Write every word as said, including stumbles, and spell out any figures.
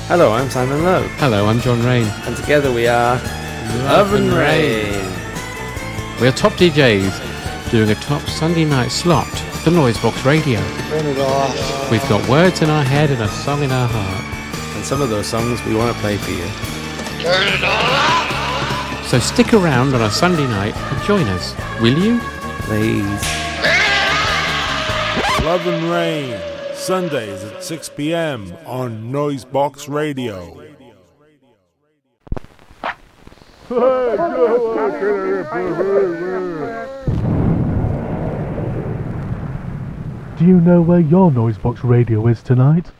Hello, I'm Simon Lowe. Hello, I'm John Rain. And together we are Love and Rain. We are top D Js doing a top Sunday night slot for Noisebox Radio. Turn it off. We've got words in our head and a song in our heart. And some of those songs we want to play for you. Turn it off. So stick around on a Sunday night and join us, will you? Please. Love and Rain, Sundays at six p.m. on Noisebox Radio. Do you know where your Noisebox Radio is tonight?